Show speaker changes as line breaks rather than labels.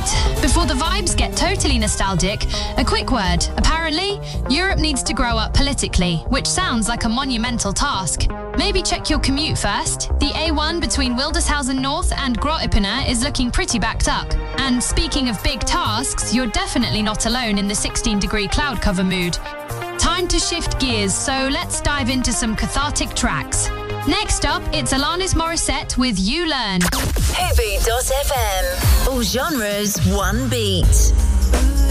before the vibes get totally nostalgic, a quick word. Apparently, Europe needs to grow up politically, which sounds like a monumental task. Maybe check your commute first. The A1 between Wildeshausen North and Grootipene is looking pretty backed up. And speaking of big tasks, you're definitely not alone in the 16-degree cloud cover mood. Time to shift gears, so let's dive into some cathartic tracks. Next up, it's Alanis Morissette with You Learn.
Hoovy.fm. All genres, one beat.